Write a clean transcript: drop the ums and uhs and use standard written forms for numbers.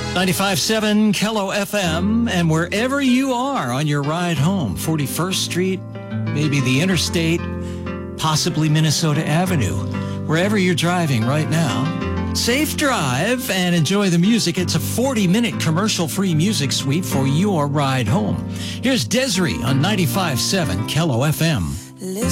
95.7 Kello FM, and wherever you are on your ride home, 41st Street, maybe the interstate, possibly Minnesota Avenue, wherever you're driving right now, safe drive and enjoy the music. It's a 40-minute commercial-free music suite for your ride home. Here's Desiree on 95.7 Kello FM.